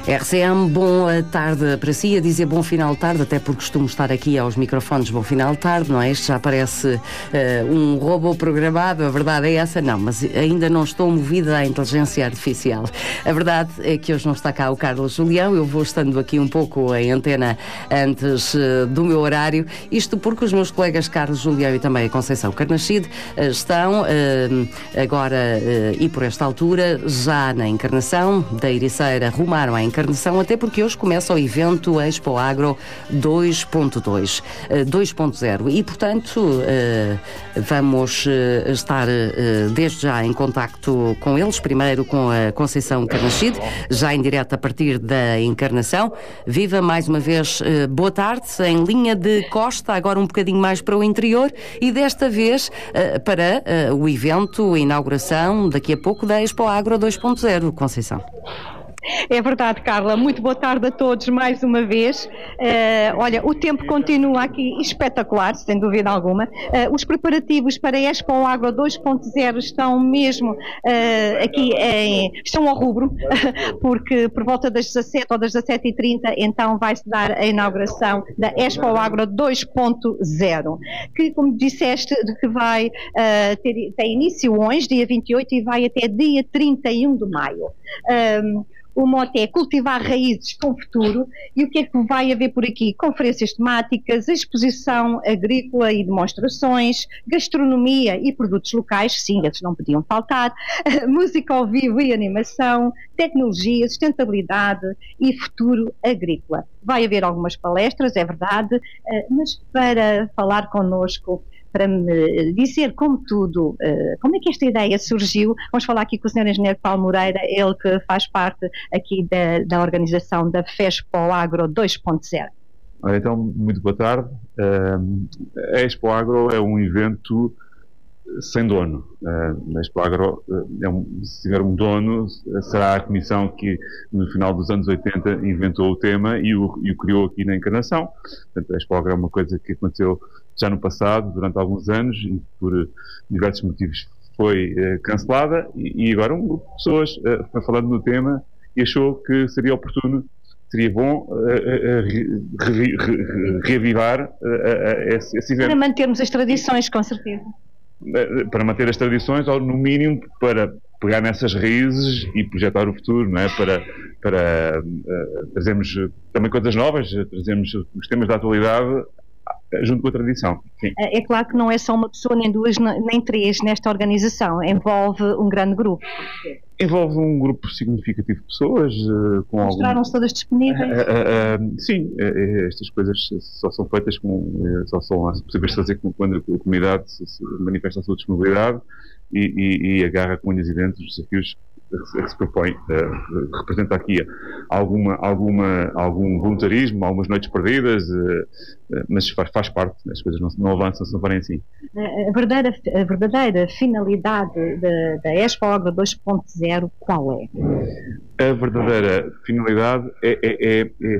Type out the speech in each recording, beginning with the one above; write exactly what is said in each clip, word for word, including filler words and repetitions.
R C M, boa tarde para si, a dizer bom final de tarde, até porque costumo estar aqui aos microfones bom final de tarde, não é? Isto já parece uh, um robô programado, a verdade é essa, não, mas ainda não estou movida à inteligência artificial. A verdade é que hoje não está cá o Carlos Julião, eu vou estando aqui um pouco em antena antes uh, do meu horário, isto porque os meus colegas Carlos Julião e também a Conceição Carnachide uh, estão uh, agora uh, e por esta altura já na encarnação da Ericeira, rumaram à encarnação, até porque hoje começa o evento Expo Agro dois ponto dois, dois ponto zero e, portanto, vamos estar desde já em contacto com eles, primeiro com a Conceição Carnachide, já em direto a partir da encarnação. Viva mais uma vez, boa tarde, em linha de costa, agora um bocadinho mais para o interior e desta vez para o evento, a inauguração, daqui a pouco, da Expo Agro dois ponto zero, Conceição. É verdade, Carla. Muito boa tarde a todos mais uma vez. Uh, olha, o tempo continua aqui espetacular, sem dúvida alguma. Uh, os preparativos para a Expo Agro dois ponto zero estão mesmo uh, aqui, em, estão ao rubro, porque por volta das dezassete ou das dezassete e trinta, então vai-se dar a inauguração da Expo Agro dois ponto zero, que, como disseste, que vai uh, ter, tem início hoje, dia vinte e oito, e vai até dia trinta e um de maio. Um, O mote é cultivar raízes com futuro. E o que é que vai haver por aqui? Conferências temáticas, exposição agrícola e demonstrações, gastronomia e produtos locais, sim, esses não podiam faltar, música ao vivo e animação, tecnologia, sustentabilidade e futuro agrícola. Vai haver algumas palestras, é verdade, mas para falar connosco, para me dizer como tudo, como é que esta ideia surgiu, vamos falar aqui com o senhor Engenheiro Paulo Moreira, ele que faz parte aqui da, da organização da Expo Agro dois ponto zero. Então, muito boa tarde. A Expo Agro é um evento sem dono. A Expo Agro, é um, se tiver um dono, será a comissão que no final dos anos oitenta inventou o tema e o, e o criou aqui na encarnação. Portanto, a Expo Agro é uma coisa que aconteceu já no passado, durante alguns anos, e por diversos motivos foi uh, cancelada, e, e agora um grupo de pessoas uh, foi falando no tema e achou que seria oportuno, seria bom uh, uh, re, re, re, reavivar uh, uh, esse, esse evento. Para mantermos as tradições, com certeza. Uh, para manter as tradições, ou no mínimo para pegar nessas raízes e projetar o futuro, não é? Para, para uh, trazermos também coisas novas, trazermos os temas da atualidade junto com a tradição. Sim. É claro que não é só uma pessoa, nem duas, nem três nesta organização, envolve um grande grupo. Envolve um grupo significativo de pessoas. Uh, com Mostraram-se algum... todas disponíveis? Uh, uh, uh, sim, uh, estas coisas só são feitas, com, uh, só são possíveis de fazer quando a comunidade se, se manifesta a sua disponibilidade e, e, e agarra com unhas e dentes os desafios que se propõe. Uh, representa aqui alguma, alguma, algum voluntarismo, algumas noites perdidas, uh, uh, mas faz, faz parte, as coisas não, não avançam se não forem assim. A verdadeira, a verdadeira finalidade da, da Expo Agro dois ponto zero, qual é? A verdadeira finalidade é, é, é, é,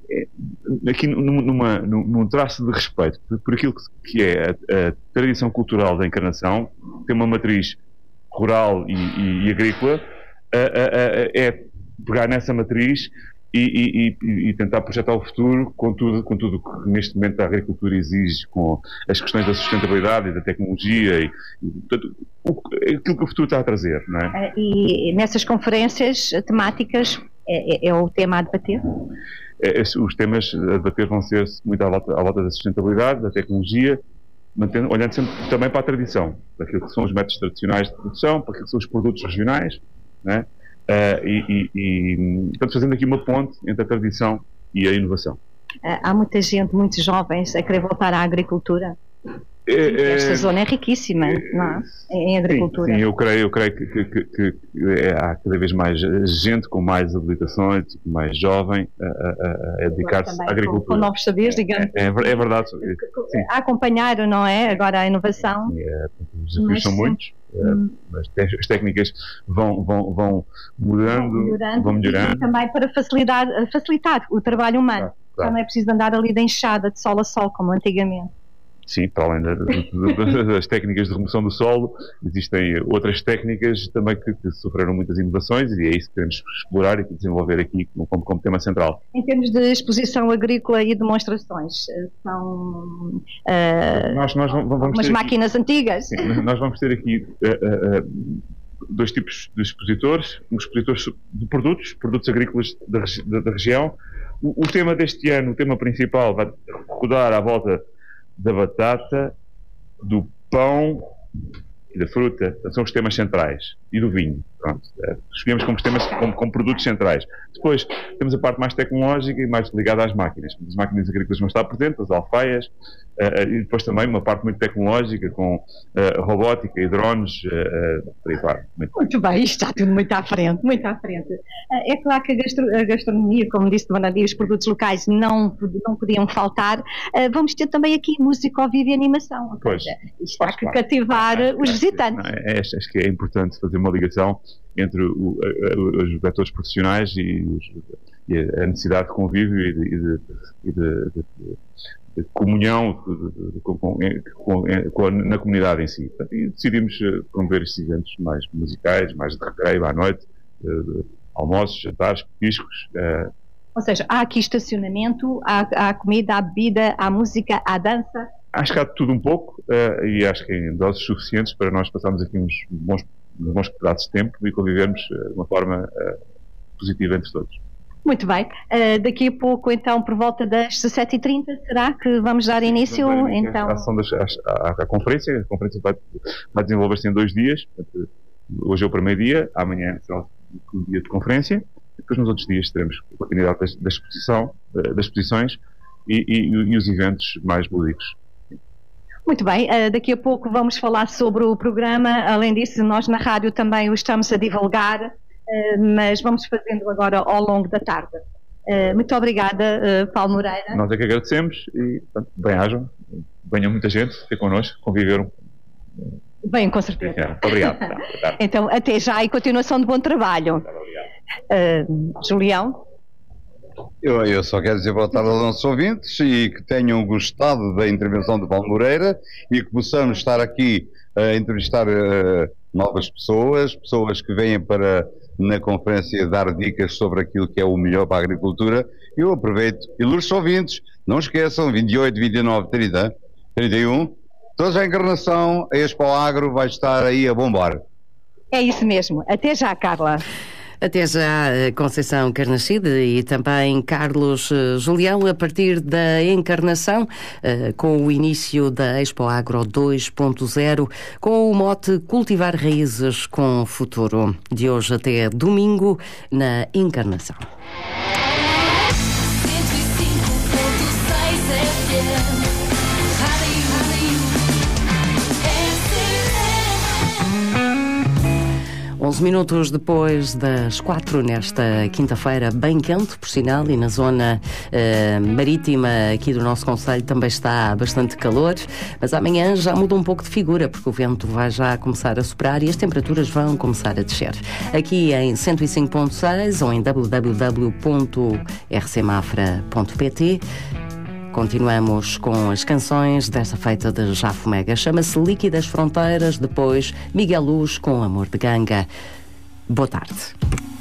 é aqui numa, num traço de respeito por, por aquilo que, que é a, a tradição cultural da encarnação, tem uma matriz rural e, e, e agrícola, a, a, a, é pegar nessa matriz e, e, e tentar projetar o futuro com tudo, com tudo que neste momento a agricultura exige, com as questões da sustentabilidade e da tecnologia e, e portanto, o, aquilo que o futuro está a trazer, não é? E nessas conferências temáticas é, é, é o tema a debater? É, os temas a debater vão ser muito à volta, à volta da sustentabilidade, da tecnologia, mantendo, olhando sempre também para a tradição, para aquilo que são os métodos tradicionais de produção, para aquilo que são os produtos regionais, né? uh, e, e, e portanto fazendo aqui uma ponte entre a tradição e a inovação. Há muita gente, muitos jovens, a querer voltar à agricultura? É, Esta é, zona é riquíssima, não é? Em agricultura. Sim, sim, eu creio, eu creio que, que, que, que há cada vez mais gente com mais habilitações, mais jovem, a, a, a dedicar-se à agricultura. Com, com novos saberes, digamos. É, é, é verdade. Sim. A acompanhar, não é? Agora a inovação. É, os desafios são muitos, hum. mas as técnicas vão, vão, vão mudando, vão melhorando, vão melhorando. E também para facilitar, facilitar o trabalho humano. Claro, claro. Não é preciso andar ali de enxada, de sol a sol, como antigamente. sim, para além da, da, das técnicas de remoção do solo, existem outras técnicas também que, que sofreram muitas inovações e é isso que queremos explorar e desenvolver aqui como, como tema central. Em termos de exposição agrícola e demonstrações, são uh, nós, nós vamos umas máquinas aqui, antigas? Sim, nós vamos ter aqui uh, uh, dois tipos de expositores, um expositor de produtos, produtos agrícolas da, da, da região. O, o tema deste ano, o tema principal, vai rodar à volta da batata, do pão e da fruta. São os temas centrais. E do vinho. Pronto. Escolhemos como temas, como, como produtos centrais. Depois temos a parte mais tecnológica e mais ligada às máquinas. As máquinas agrícolas vão estar presentes, as alfaias, uh, e depois também uma parte muito tecnológica com uh, robótica e drones. Uh, uh, muito. muito bem, isto está tudo muito à frente, muito à frente. Uh, é claro que a, gastro, a gastronomia, como disse Bernardo, os produtos locais não, não podiam faltar. Uh, vamos ter também aqui música ao vivo e animação. Pois, isto há que cativar faz, os visitantes. Não, é, acho que é importante fazer uma ligação entre o, a, os vetores profissionais e, os, e a necessidade de convívio e de, de, de, de, de, de comunhão de, de, com, com, com, na comunidade em si. E decidimos promover estes eventos mais musicais, mais de recreio à noite, de, de almoços, jantares, petiscos. Uh, Ou seja, há aqui estacionamento, há, há comida, há bebida, há música, há dança? Acho que há de tudo um pouco uh, e acho que em doses suficientes para nós passarmos aqui uns bons nos bons pedaços de tempo e convivermos uh, de uma forma uh, positiva entre todos. Muito bem. Uh, daqui a pouco, então, por volta das dezessete e trinta, será que vamos dar início? Sim, então... a, ação das, a, a, a conferência. A conferência vai, vai desenvolver-se em dois dias. Hoje é o primeiro dia, amanhã será o dia de conferência. Depois, nos outros dias, teremos a oportunidade da, da exposição, das exposições e, e, e os eventos mais lúdicos. Muito bem, uh, daqui a pouco vamos falar sobre o programa. Além disso, nós na rádio também o estamos a divulgar, uh, mas vamos fazendo agora ao longo da tarde. Uh, muito obrigada, uh, Paulo Moreira. Nós é que agradecemos e, portanto, bem-ajam, venham muita gente, fiquem connosco, conviveram. Bem, com certeza. É, muito obrigado. Então, até já e continuação de bom trabalho. Muito obrigado. Uh, Julião? Eu, eu só quero dizer boa tarde aos nossos ouvintes e que tenham gostado da intervenção de Paulo Moreira e que possamos estar aqui a entrevistar uh, novas pessoas, pessoas que venham para, na conferência, dar dicas sobre aquilo que é o melhor para a agricultura. Eu aproveito, ilustres ouvintes, não esqueçam, vinte e oito, vinte e nove, trinta, trinta e um, toda a encarnação, a Expo Agro vai estar aí a bombar. É isso mesmo. Até já, Carla. Até já, Conceição Carnachide e também Carlos Julião, a partir da Encarnação, com o início da Expo Agro dois ponto zero, com o mote Cultivar Raízes com Futuro, de hoje até domingo, na Encarnação. onze minutos depois das quatro, nesta quinta-feira, bem quente, por sinal, e na zona uh, marítima aqui do nosso concelho também está bastante calor, mas amanhã já muda um pouco de figura, porque o vento vai já começar a soprar e as temperaturas vão começar a descer. Aqui em cento e cinco ponto seis ou em w w w ponto r c mafra ponto p t. Continuamos com as canções desta feita de Jafo Mega. Chama-se Líquidas Fronteiras, depois Miguel Luz com Amor de Ganga. Boa tarde.